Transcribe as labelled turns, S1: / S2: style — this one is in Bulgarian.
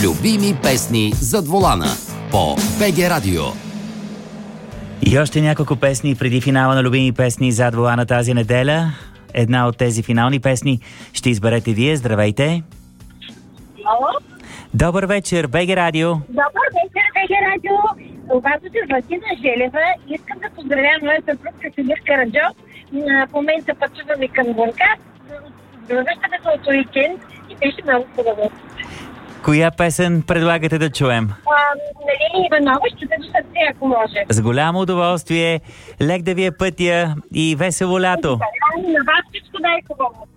S1: Любими песни зад волана по БГ Радио.
S2: И още няколко песни преди финала на любими песни зад волана тази неделя. Една от тези финални песни ще изберете вие. Здравейте!
S3: Ало?
S2: Добър вечер, БГ Радио!
S3: Добър вечер, БГ Радио! Обаче се Васина Желева. Искам да поздравя моя съпруг Красимир Караджов. В момента пътуваме към Бургас. Връщаме се от уикенд и беше много хубаво.
S2: Коя песен предлагате да чуем?
S3: Нали, Иванова, ще да сърце, ако може.
S2: С голямо удоволствие, лек да ви е пътя и весело лято!
S3: На вас всичко най-хубаво.